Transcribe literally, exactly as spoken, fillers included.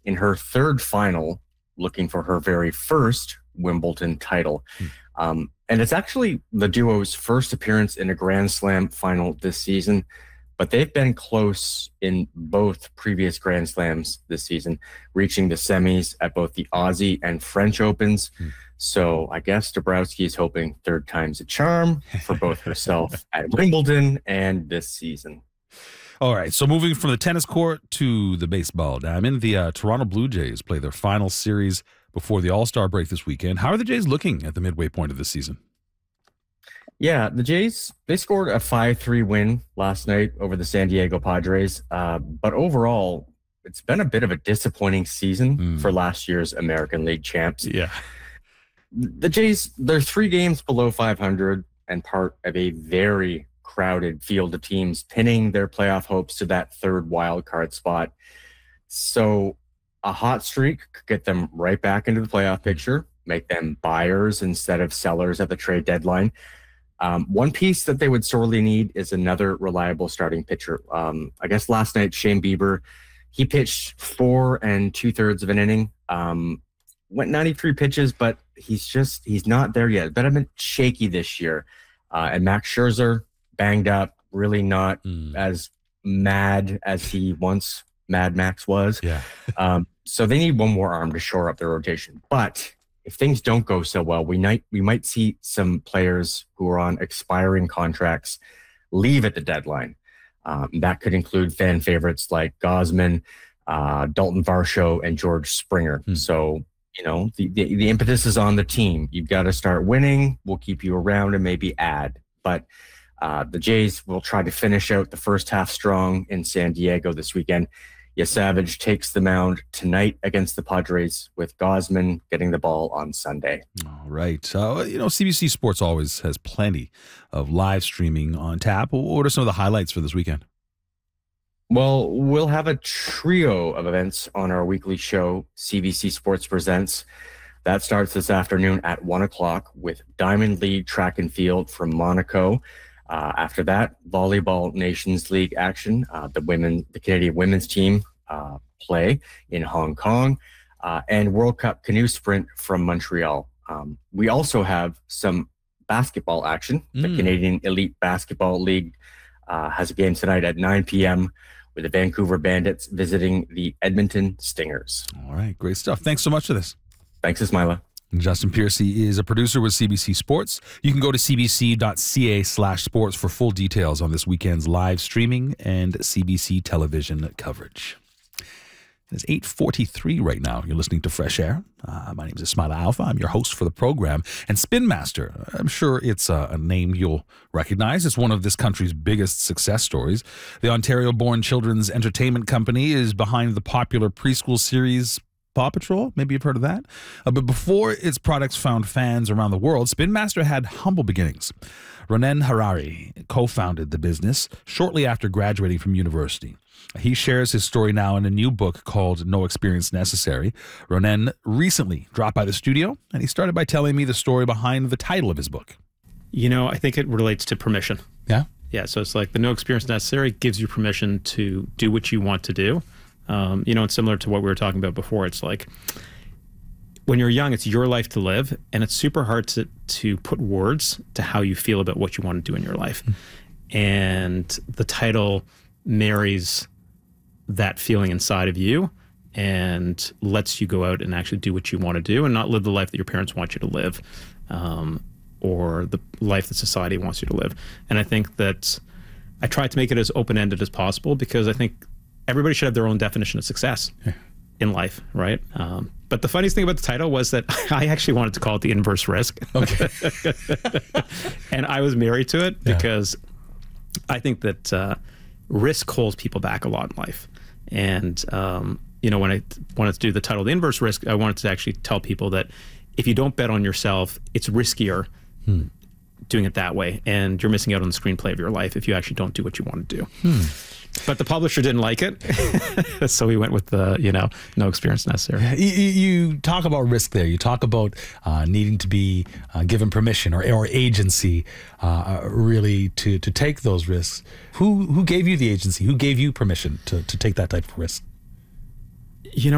in her third final, looking for her very first Wimbledon title. Hmm. Um, and it's actually the duo's first appearance in a Grand Slam final this season, but they've been close in both previous Grand Slams this season, reaching the semis at both the Aussie and French Opens. Hmm. So I guess Dabrowski is hoping third time's a charm for both herself at Wimbledon and this season. All right, so moving from the tennis court to the baseball diamond, the uh, Toronto Blue Jays play their final series before the All-Star break this weekend. How are the Jays looking at the midway point of this season? Yeah, the Jays, they scored a five three win last night over the San Diego Padres. Uh, but overall, it's been a bit of a disappointing season mm. for last year's American League champs. Yeah. The Jays, they're three games below five hundred and part of a very crowded field of teams pinning their playoff hopes to that third wild card spot. So a hot streak could get them right back into the playoff picture, make them buyers instead of sellers at the trade deadline. Um, one piece that they would sorely need is another reliable starting pitcher. Um, I guess last night, Shane Bieber, he pitched four and two thirds of an inning, um, went ninety-three pitches, but he's just, he's not there yet. But I've been shaky this year. Uh, and Max Scherzer, banged up, really not mm. as mad as he once Mad Max was. Yeah. um, so they need one more arm to shore up their rotation. But if things don't go so well, we might we might see some players who are on expiring contracts leave at the deadline. Um, that could include fan favorites like Gausman, uh, Dalton Varsho, and George Springer. Mm. So, you know, the, the, the impetus is on the team. You've got to start winning. We'll keep you around and maybe add. But Uh, the Jays will try to finish out the first half strong in San Diego this weekend. Savage takes the mound tonight against the Padres, with Gausman getting the ball on Sunday. All right. Uh, you know, C B C Sports always has plenty of live streaming on tap. What are some of the highlights for this weekend? Well, we'll have a trio of events on our weekly show, C B C Sports Presents. That starts this afternoon at one o'clock with Diamond League Track and Field from Monaco. Uh, after that, Volleyball Nations League action. Uh, the women, the Canadian women's team uh, play in Hong Kong, uh, and World Cup canoe sprint from Montreal. Um, we also have some basketball action. Mm. The Canadian Elite Basketball League uh, has a game tonight at nine p.m. with the Vancouver Bandits visiting the Edmonton Stingers. All right, great stuff. Thanks so much for this. Thanks, Ismaila. Justin Piercy is a producer with C B C Sports. You can go to cbc.ca slash sports for full details on this weekend's live streaming and C B C television coverage. It's eight forty-three right now. You're listening to Fresh Air. Uh, my name is Ismaila Alfa. I'm your host for the program. And Spin Master, I'm sure it's a, a name you'll recognize. It's one of this country's biggest success stories. The Ontario-born children's entertainment company is behind the popular preschool series Paw Patrol. Maybe you've heard of that. Uh, but before its products found fans around the world, Spin Master had humble beginnings. Ronen Harari co-founded the business shortly after graduating from university. He shares his story now in a new book called No Experience Necessary. Ronen recently dropped by the studio, and he started by telling me the story behind the title of his book. You know, I think it relates to permission. Yeah? Yeah, so it's like the No Experience Necessary gives you permission to do what you want to do. Um, you know, it's similar to what we were talking about before. It's like when you're young, it's your life to live, and it's super hard to to put words to how you feel about what you want to do in your life. Mm-hmm. And the title marries that feeling inside of you and lets you go out and actually do what you want to do and not live the life that your parents want you to live, um, or the life that society wants you to live. And I think that I try to make it as open-ended as possible because I think everybody should have their own definition of success yeah. in life, right? Um, but the funniest thing about the title was that I actually wanted to call it The Inverse Risk. Okay. And I was married to it yeah. because I think that uh, risk holds people back a lot in life. And, um, you know, when I wanted to do the title The Inverse Risk, I wanted to actually tell people that if you don't bet on yourself, it's riskier hmm. doing it that way. And you're missing out on the screenplay of your life if you actually don't do what you want to do. Hmm. But the publisher didn't like it, so we went with the, you know, No Experience Necessary. You, you talk about risk there. You talk about uh, needing to be uh, given permission or, or agency uh, really to, to take those risks. Who who gave you the agency? Who gave you permission to, to take that type of risk? You know,